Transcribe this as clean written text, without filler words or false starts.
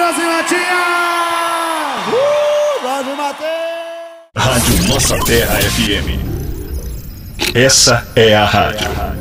Brasil Latinha! Brasil Matheus! Rádio Nossa Terra FM. Essa é a rádio.